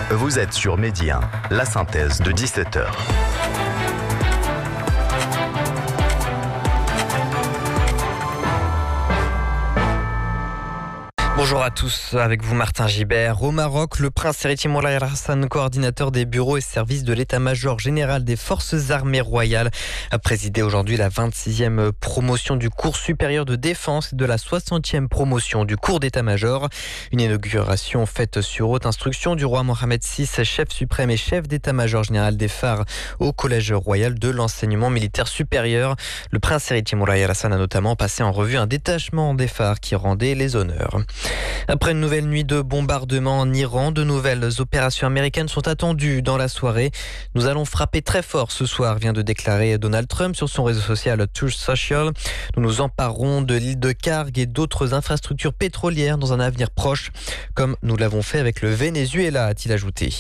Vous êtes sur Midi 1, la synthèse de 17h. Bonjour à tous, avec vous Martin Gibert. Au Maroc, le prince héritier Moulay Hassan, coordinateur des bureaux et services de l'état-major général des forces armées royales, a présidé aujourd'hui la 26e promotion du cours supérieur de défense et de la 60e promotion du cours d'état-major. Une inauguration faite sur haute instruction du roi Mohamed VI, chef suprême et chef d'état-major général des phares au collège royal de l'enseignement militaire supérieur. Le prince héritier Moulay Hassan a notamment passé en revue un détachement des phares qui rendait les honneurs. Après une nouvelle nuit de bombardement en Iran, de nouvelles opérations américaines sont attendues dans la soirée. Nous allons frapper très fort ce soir, vient de déclarer Donald Trump sur son réseau social Truth Social. Nous nous emparerons de l'île de Kharg et d'autres infrastructures pétrolières dans un avenir proche, comme nous l'avons fait avec le Venezuela, a-t-il ajouté.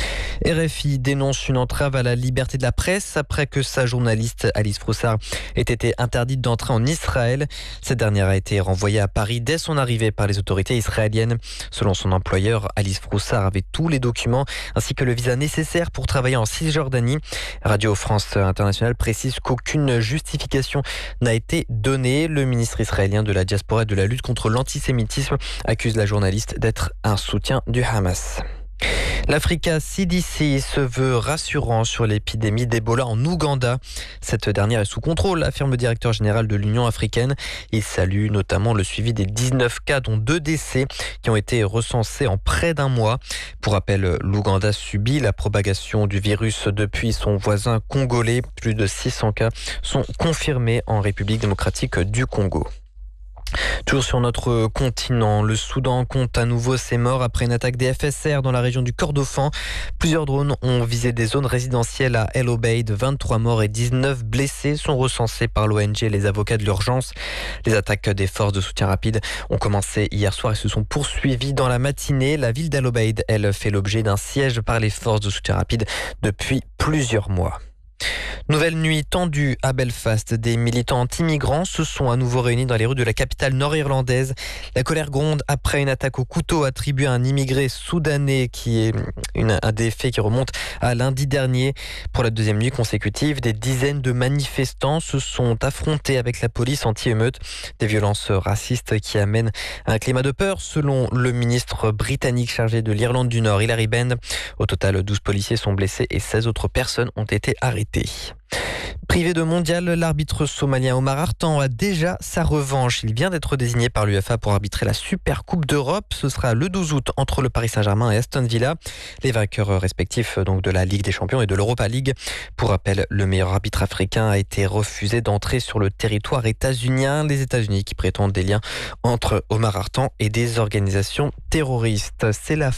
RFI dénonce une entrave à la liberté de la presse après que sa journaliste Alice Froussard ait été interdite d'entrer en Israël. Cette dernière a été renvoyée à Paris dès son arrivée par les autorités israéliennes. Selon son employeur, Alice Froussard avait tous les documents ainsi que le visa nécessaire pour travailler en Cisjordanie. Radio France Internationale précise qu'aucune justification n'a été donnée. Le ministre israélien de la diaspora et de la lutte contre l'antisémitisme accuse la journaliste d'être un soutien du Hamas. L'Africa CDC se veut rassurant sur l'épidémie d'Ebola en Ouganda. Cette dernière est sous contrôle, affirme le directeur général de l'Union africaine. Il salue notamment le suivi des 19 cas, dont 2 décès, qui ont été recensés en près d'un mois. Pour rappel, l'Ouganda subit la propagation du virus depuis son voisin congolais. Plus de 600 cas sont confirmés en République démocratique du Congo. Toujours sur notre continent, le Soudan compte à nouveau ses morts après une attaque des FSR dans la région du Kordofan. Plusieurs drones ont visé des zones résidentielles à El Obeid. 23 morts et 19 blessés sont recensés par l'ONG et les avocats de l'urgence. Les attaques des forces de soutien rapide ont commencé hier soir et se sont poursuivies dans la matinée. La ville d'El Obeid, elle, fait l'objet d'un siège par les forces de soutien rapide depuis plusieurs mois. Nouvelle nuit tendue à Belfast. Des militants anti-migrants se sont à nouveau réunis dans les rues de la capitale nord-irlandaise. La colère gronde après une attaque au couteau attribuée à un immigré soudanais qui est un des faits qui remonte à lundi dernier. Pour la deuxième nuit consécutive, des dizaines de manifestants se sont affrontés avec la police anti-émeute. Des violences racistes qui amènent à un climat de peur, selon le ministre britannique chargé de l'Irlande du Nord, Hilary Benn. Au total, 12 policiers sont blessés et 16 autres personnes ont été arrêtées. Privé de mondial, l'arbitre somalien Omar Hartan a déjà sa revanche. Il vient d'être désigné par l'UEFA pour arbitrer la Super Coupe d'Europe. Ce sera le 12 août entre le Paris Saint-Germain et Aston Villa, les vainqueurs respectifs donc de la Ligue des Champions et de l'Europa League. Pour rappel, le meilleur arbitre africain a été refusé d'entrer sur le territoire états-unien. Les États-Unis qui prétendent des liens entre Omar Hartan et des organisations terroristes. C'est la